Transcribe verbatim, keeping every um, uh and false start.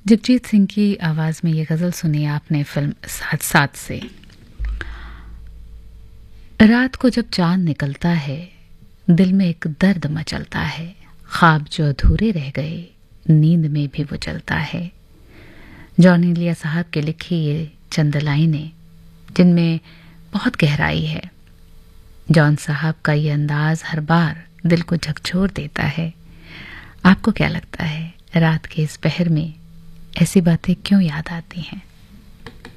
जगजीत सिंह की आवाज़ में ये गज़ल सुनी आपने फिल्म साथ साथ से। रात को जब चांद निकलता है, दिल में एक दर्द मचलता है। ख्वाब जो अधूरे रह गए, नींद में भी वो चलता है। जॉन इलिया साहब के लिखी ये चंद लाइनें जिनमें बहुत गहराई है। जॉन साहब का ये अंदाज हर बार दिल को झकझोर देता है। आपको क्या लगता है, रात के इस पहर में ऐसी बातें क्यों याद आती हैं?